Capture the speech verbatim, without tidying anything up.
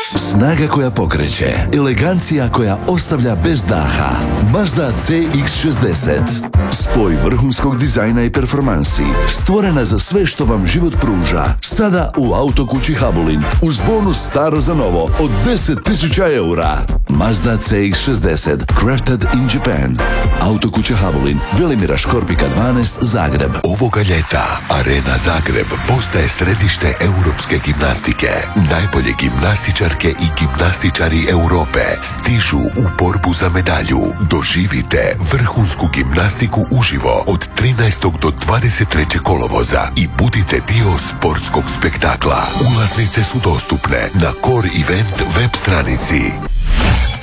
Snaga koja pokreće, elegancija koja ostavlja bez daha. Mazda C X šezdeset. Spoj vrhunskog dizajna i performansi, stvorena za sve što vam život pruža. Sada u Autokući Habulin, uz bonus staro za novo od deset tisuća eura. Mazda C X šezdeset, crafted in Japan. Autokuća Habulin, Velimira Škorpika dvanaest, Zagreb. Ovoga ljeta Arena Zagreb postaje središte europske gimnastike. Najbolje gimnastičarke i gimnastičari Europe stižu u borbu za medalju. Doživite vrhunsku gimnastiku uživo od trinaestog do dvadeset trećeg kolovoza i budite dio sportskog spektakla. Ulaznice su dostupne na Core Event web stranici.